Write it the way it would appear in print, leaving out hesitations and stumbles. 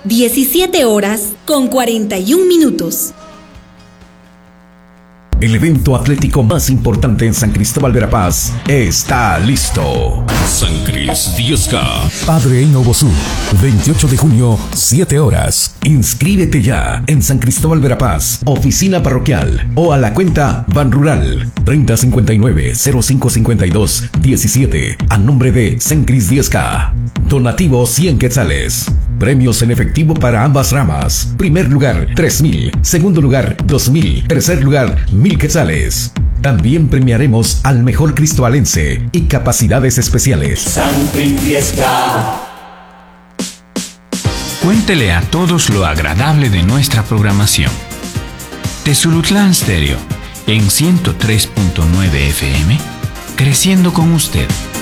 17:41. El evento atlético más importante en San Cristóbal Verapaz está listo. San Cris 10K. Padre Inobosú, 28 de junio, 7:00. Inscríbete ya en San Cristóbal Verapaz, oficina parroquial o a la cuenta Banrural 3059-0552-17 a nombre de San Cris 10K. Donativo 100 quetzales. Premios en efectivo para ambas ramas. Primer lugar, 3,000. Segundo lugar, 2,000. Tercer lugar, 1,000 quetzales. También premiaremos al mejor cristobalense y capacidades especiales. San Cris 10K. Cuéntele a todos lo agradable de nuestra programación. Tezulutlán Stereo, en 103.9 FM, creciendo con usted.